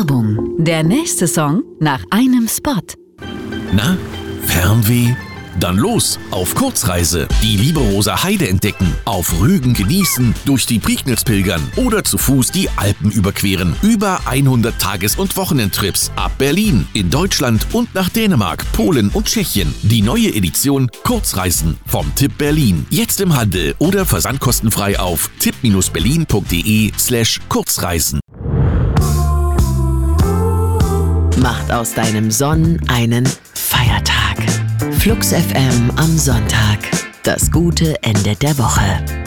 Werbung. Der nächste Song nach einem Spot. Na, Fernweh? Dann los auf Kurzreise. Die Lieberoser Heide entdecken, auf Rügen genießen, durch die Prignitz pilgern oder zu Fuß die Alpen überqueren. Über 100 Tages- und Wochenendtrips ab Berlin, in Deutschland und nach Dänemark, Polen und Tschechien. Die neue Edition Kurzreisen vom Tipp Berlin. Jetzt im Handel oder versandkostenfrei auf tipp-berlin.de/Kurzreisen. Macht aus deinem Sonn einen Feiertag. Flux FM am Sonntag. Das gute Ende der Woche.